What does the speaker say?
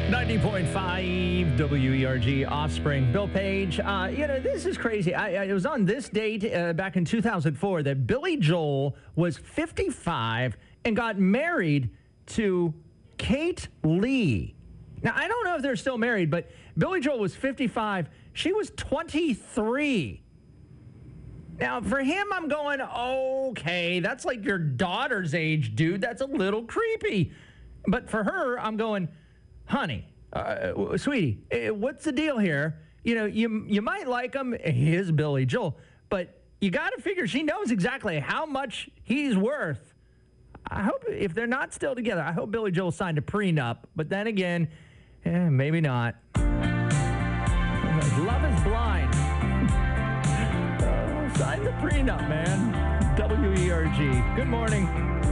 90.5 WERG Offspring. Bill Page. This is crazy. It was on this date back in 2004 that Billy Joel was 55 and got married to Kate Lee. Now, I don't know if they're still married, but Billy Joel was 55. She was 23. Now, for him, I'm going, okay, that's like your daughter's age, dude. That's a little creepy. But for her, I'm going, honey, sweetie, what's the deal here? You know, you might like him. He is Billy Joel. But you got to figure she knows exactly how much he's worth. I hope if they're not still together, I hope Billy Joel signed a prenup. But then again, maybe not. Love is blind. Sign the prenup, man. WERG. Good morning.